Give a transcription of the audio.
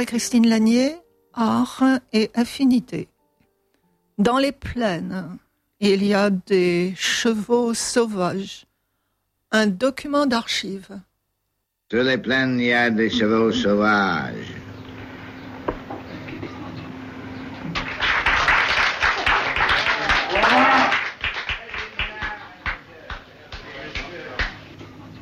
Marie-Christine Lanier, art et affinité. Dans les plaines, il y a des chevaux sauvages. Un document d'archives. Sur les plaines, il y a des chevaux sauvages.